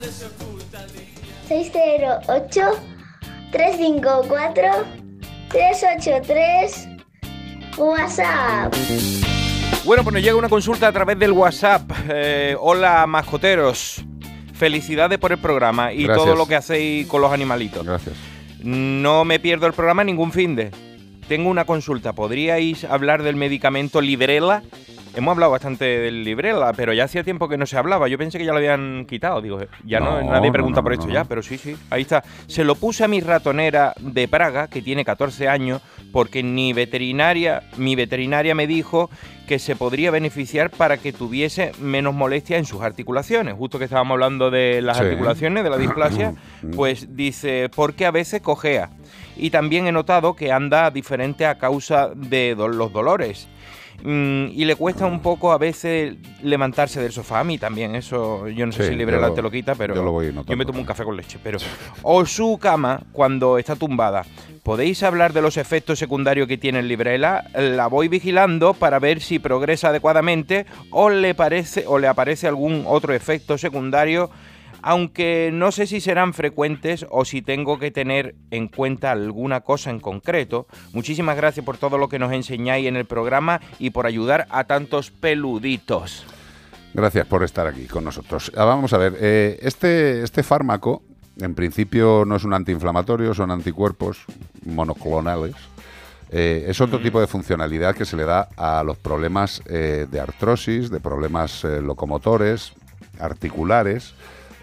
608-354-383 WhatsApp. Bueno, pues nos llega una consulta a través del WhatsApp. Hola, mascoteros. Felicidades por el programa y Gracias. todo lo que hacéis con los animalitos. Gracias. No me pierdo el programa ningún finde. Tengo una consulta. ¿Podríais hablar del medicamento Librela? Hemos hablado bastante del Librela, pero ya hacía tiempo que no se hablaba. Yo pensé que ya lo habían quitado. Digo, ya nadie pregunta por esto ya, pero sí. Ahí está. Se lo puse a mi ratonera de Praga, que tiene 14 años, porque mi veterinaria me dijo que se podría beneficiar para que tuviese menos molestia en sus articulaciones. Justo que estábamos hablando de las articulaciones, de la displasia, pues dice, porque a veces cojea. Y también he notado que anda diferente a causa de los dolores. Y le cuesta un poco a veces levantarse del sofá. A mí también, eso, yo no sé si Librela te lo quita, pero yo me tomo un café con leche. O su cama cuando está tumbada. ¿Podéis hablar de los efectos secundarios que tiene el Librela? La voy vigilando para ver si progresa adecuadamente o le aparece algún otro efecto secundario, aunque no sé si serán frecuentes o si tengo que tener en cuenta alguna cosa en concreto. Muchísimas gracias por todo lo que nos enseñáis en el programa y por ayudar a tantos peluditos. Gracias por estar aquí con nosotros. Vamos a ver, este fármaco, en principio no es un antiinflamatorio, son anticuerpos monoclonales. Es otro tipo de funcionalidad que se le da a los problemas de artrosis, de problemas locomotores, articulares,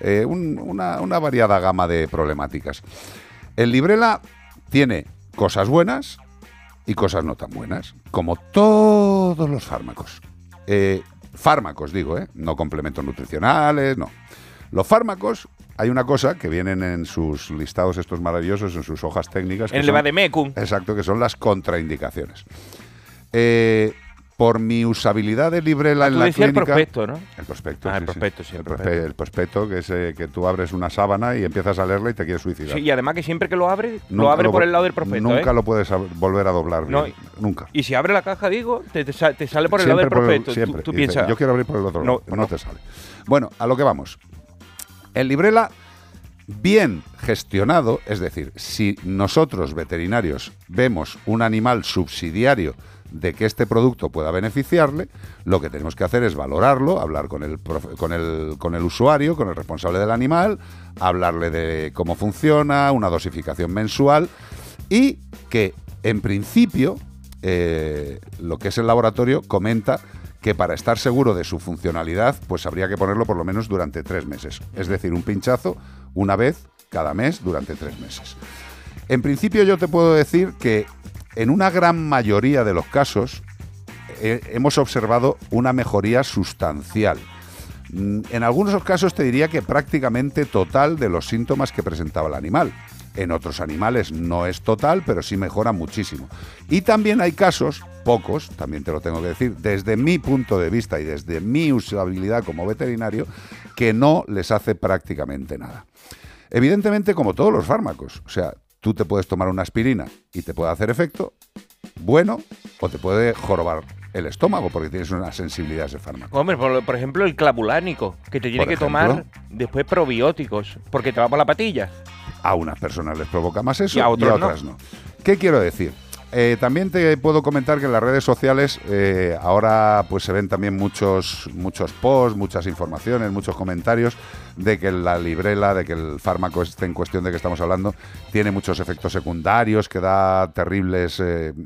una variada gama de problemáticas. El Librela tiene cosas buenas y cosas no tan buenas, como todos los fármacos. Fármacos, digo, no complementos nutricionales, no. Los fármacos, hay una cosa que vienen en sus listados estos maravillosos, en sus hojas técnicas. En el vademecum. Exacto, que son las contraindicaciones. Por mi usabilidad de Librela en la clínica... el prospecto, ¿no? El prospecto, el prospecto, sí. El prospecto, que es que tú abres una sábana y empiezas a leerla y te quieres suicidar. Sí, y además que siempre que lo abre por el lado del prospecto. Nunca lo puedes volver a doblar bien. Nunca. Y si abre la caja, digo, te sale por el lado del prospecto. Siempre. Tú piensas... Yo quiero abrir por el otro lado. No te sale. Bueno, a lo que vamos. El Librela, bien gestionado, es decir, si nosotros, veterinarios, vemos un animal subsidiario de que este producto pueda beneficiarle, lo que tenemos que hacer es valorarlo, hablar con el usuario, con el responsable del animal, hablarle de cómo funciona, una dosificación mensual y que, en principio, lo que es el laboratorio comenta que para estar seguro de su funcionalidad, pues habría que ponerlo por lo menos durante 3 meses. Es decir, un pinchazo una vez cada mes durante 3 meses. En principio yo te puedo decir que en una gran mayoría de los casos hemos observado una mejoría sustancial. En algunos casos te diría que prácticamente total de los síntomas que presentaba el animal. En otros animales no es total, pero sí mejora muchísimo. Y también hay casos, pocos, también te lo tengo que decir, desde mi punto de vista y desde mi usabilidad como veterinario, que no les hace prácticamente nada. Evidentemente, como todos los fármacos, o sea, tú te puedes tomar una aspirina y te puede hacer efecto bueno o te puede jorobar el estómago porque tienes una sensibilidad a ese fármaco. Hombre, por ejemplo, el clavulánico, que te tiene que tomar después probióticos, porque te va por la patilla. A unas personas les provoca más eso y a otras no. ¿Qué quiero decir? También te puedo comentar que en las redes sociales ahora pues se ven también muchos posts, muchas informaciones, muchos comentarios de que la Librela, de que el fármaco este en cuestión de que estamos hablando tiene muchos efectos secundarios, que da terribles,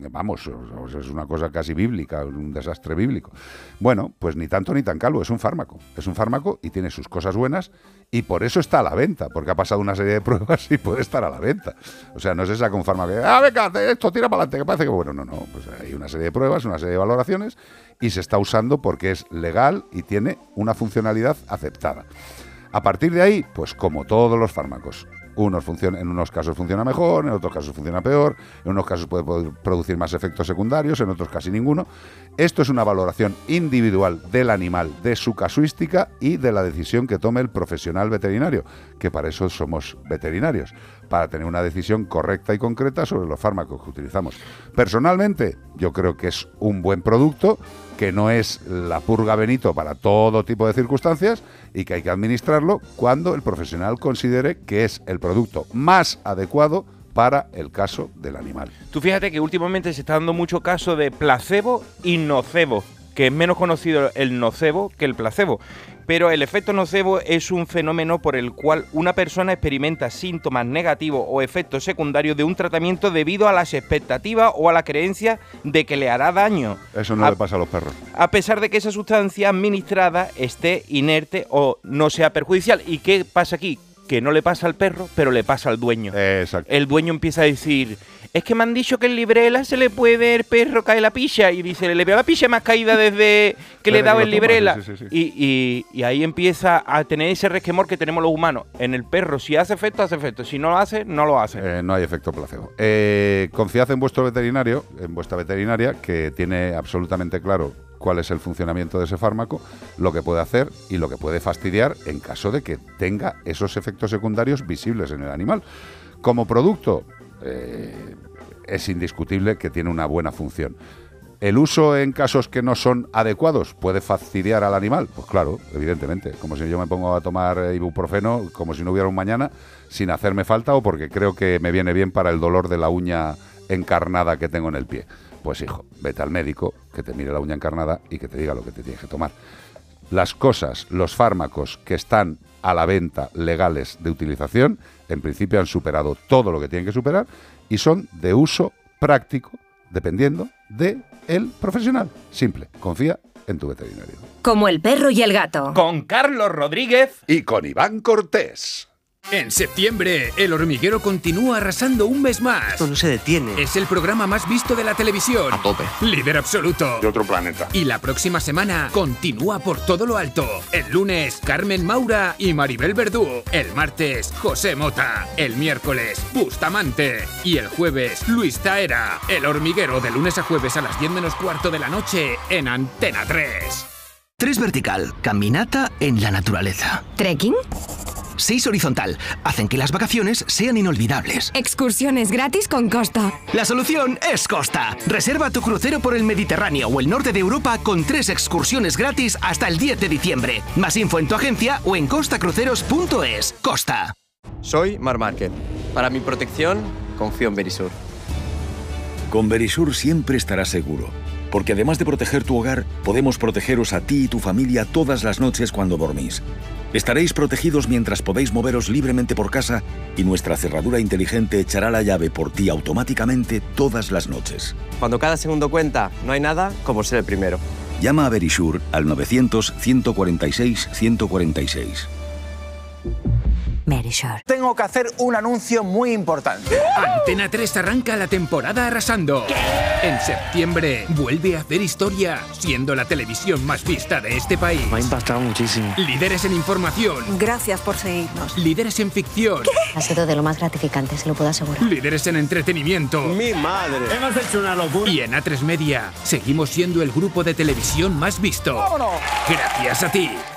es una cosa casi bíblica, un desastre bíblico. Bueno, pues ni tanto ni tan calvo, es un fármaco y tiene sus cosas buenas y por eso está a la venta, porque ha pasado una serie de pruebas y puede estar a la venta. O sea, no se saca un fármaco que, venga, esto tira para adelante, que parece que bueno, no, pues hay una serie de pruebas, una serie de valoraciones y se está usando porque es legal y tiene una funcionalidad aceptada. A partir de ahí, pues como todos los fármacos, En unos casos funciona mejor, en otros casos funciona peor, en unos casos puede producir más efectos secundarios, en otros casi ninguno. Esto es una valoración individual del animal, de su casuística y de la decisión que tome el profesional veterinario, que para eso somos veterinarios, para tener una decisión correcta y concreta sobre los fármacos que utilizamos. Personalmente, yo creo que es un buen producto, que no es la purga Benito para todo tipo de circunstancias y que hay que administrarlo cuando el profesional considere que es el producto más adecuado para el caso del animal. Tú fíjate que últimamente se está dando mucho caso de placebo y nocebo, que es menos conocido el nocebo que el placebo. Pero el efecto nocebo es un fenómeno por el cual una persona experimenta síntomas negativos o efectos secundarios de un tratamiento debido a las expectativas o a la creencia de que le hará daño. Eso no le pasa a los perros. A pesar de que esa sustancia administrada esté inerte o no sea perjudicial. ¿Y qué pasa aquí? Que no le pasa al perro, pero le pasa al dueño. Exacto. El dueño empieza a decir, es que me han dicho que en Librela se le puede el perro caer la picha. Y dice, le veo la picha más caída desde que le he dado el Librela. Sí. Y ahí empieza a tener ese resquemor que tenemos los humanos. En el perro, si hace efecto, hace efecto. Si no lo hace, no lo hace. No hay efecto placebo. Confiad en vuestro veterinario, en vuestra veterinaria, que tiene absolutamente claro cuál es el funcionamiento de ese fármaco, lo que puede hacer y lo que puede fastidiar en caso de que tenga esos efectos secundarios visibles en el animal. Como producto, es indiscutible que tiene una buena función. ¿El uso en casos que no son adecuados puede fastidiar al animal? Pues claro, evidentemente. Como si yo me pongo a tomar ibuprofeno como si no hubiera un mañana, sin hacerme falta o porque creo que me viene bien para el dolor de la uña encarnada que tengo en el pie. Pues hijo, vete al médico, que te mire la uña encarnada y que te diga lo que te tienes que tomar. Las cosas, los fármacos que están a la venta legales de utilización, en principio han superado todo lo que tienen que superar y son de uso práctico, dependiendo del profesional. Simple, confía en tu veterinario. Como el perro y el gato. Con Carlos Rodríguez Y con Iván Cortés. En septiembre, El Hormiguero continúa arrasando un mes más. Esto no se detiene. Es el programa más visto de la televisión. A tope. Líder absoluto. De otro planeta. Y la próxima semana continúa por todo lo alto. El lunes, Carmen Maura y Maribel Verdú. El martes, José Mota. El miércoles, Bustamante. Y el jueves, Luis Taera. El Hormiguero, de lunes a jueves a las 10 menos cuarto de la noche en Antena 3. 3 vertical, caminata en la naturaleza. ¿Trekking? 6 horizontal, hacen que las vacaciones sean inolvidables. Excursiones gratis con Costa. La solución es Costa. Reserva tu crucero por el Mediterráneo o el norte de Europa con 3 excursiones gratis hasta el 10 de diciembre. Más info en tu agencia o en costacruceros.es. Costa. Soy Mar Márquez. Para mi protección, confío en Verisur. Con Verisur siempre estarás seguro, porque además de proteger tu hogar, podemos protegeros a ti y tu familia todas las noches cuando dormís. Estaréis protegidos mientras podéis moveros libremente por casa y nuestra cerradura inteligente echará la llave por ti automáticamente todas las noches. Cuando cada segundo cuenta, no hay nada como ser el primero. Llama a Verisur al 900-146-146. Verisur. Tengo que hacer un anuncio muy importante. Antena 3 arranca la temporada arrasando. En septiembre vuelve a hacer historia, siendo la televisión más vista de este país. Me ha impactado muchísimo. Líderes en información. Gracias por seguirnos. Líderes en ficción. Ha sido de lo más gratificante, se lo puedo asegurar. Líderes en entretenimiento. ¡Mi madre! Hemos hecho una locura. Y en A3 Media seguimos siendo el grupo de televisión más visto. ¡Vámonos! Gracias a ti.